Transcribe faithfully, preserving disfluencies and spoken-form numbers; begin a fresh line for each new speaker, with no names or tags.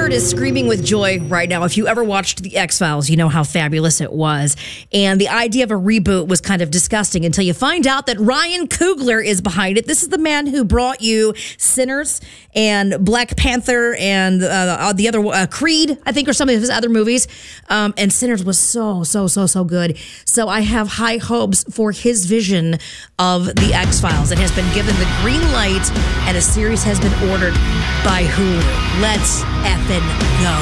heart is screaming with joy right now. If you ever watched The X-Files, you know how fabulous it was. And the idea of a reboot was kind of disgusting until you find out that Ryan Coogler is behind it. This is the man who brought you Sinners and Black Panther and uh, the other uh, Creed, I think, or some of his other movies. Um, and Sinners was so, so, so, so good. So I have high hopes for his vision of The X-Files. It has been given the green light, and a series has been ordered by Hulu. Let's effing go.